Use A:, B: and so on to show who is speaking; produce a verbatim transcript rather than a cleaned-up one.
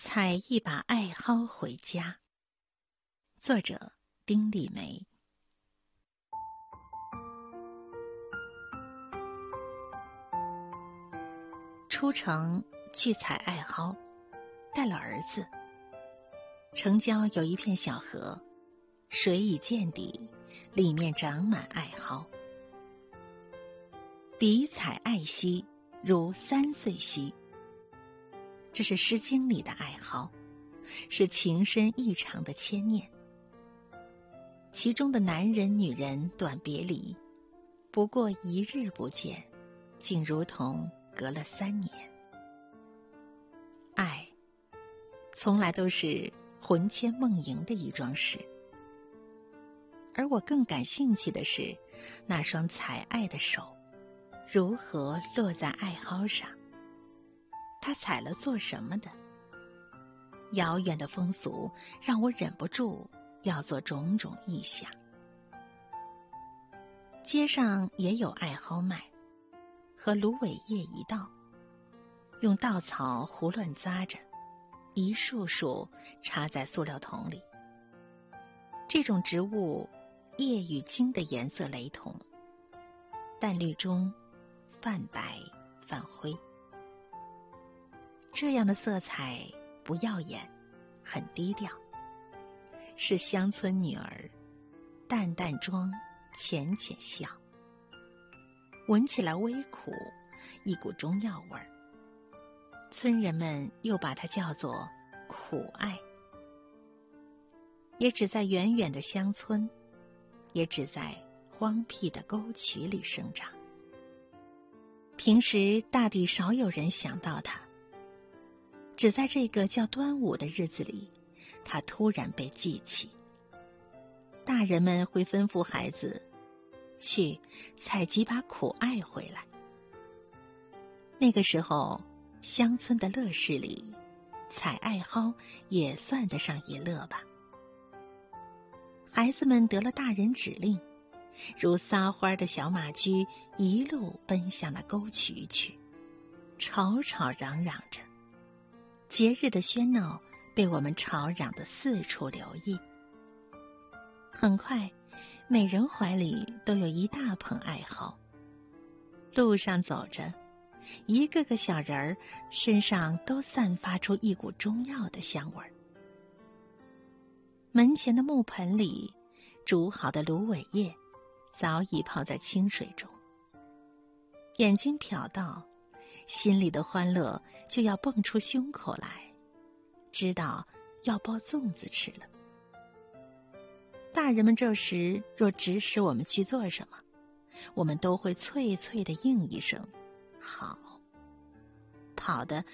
A: 采一把艾蒿回家。作者丁立梅。出城去采艾蒿，带了儿子。城郊有一片小河，水已见底，里面长满艾蒿。比采艾兮，如三岁兮。这是《诗经》里的艾蒿，是情深意长的牵念。其中的男人女人短别离，不过一日不见，竟如同隔了三年。爱从来都是魂牵梦萦的一桩事，而我更感兴趣的是那双采艾的手如何落在艾蒿上，他采了做什么的？遥远的风俗让我忍不住要做种种臆想。街上也有艾蒿卖，和芦苇叶一道，用稻草胡乱扎着，一束束插在塑料桶里。这种植物叶与茎的颜色雷同，淡绿中泛白泛灰。这样的色彩不耀眼，很低调，是乡村女儿淡淡妆，浅浅笑，闻起来微苦，一股中药味儿。村人们又把它叫做苦艾，也只在远远的乡村，也只在荒僻的沟渠里生长。平时大抵少有人想到它，只在这个叫端午的日子里，它突然被记起。大人们会吩咐孩子去采几把苦艾回来。那个时候，乡村的乐事里，采艾蒿也算得上一乐吧。孩子们得了大人指令，如撒欢的小马驹，一路奔向那沟渠去，吵吵嚷嚷着。节日的喧闹被我们吵嚷得四处留意。很快，每人怀里都有一大捧艾蒿。路上走着，一个个小人儿身上都散发出一股中药的香味儿。门前的木盆里，煮好的芦苇叶早已泡在清水中。眼睛瞟到，心里的欢乐就要蹦出胸口来，知道要包粽子吃了。大人们这时若指使我们去做什么，我们都会脆脆地应一声好，跑得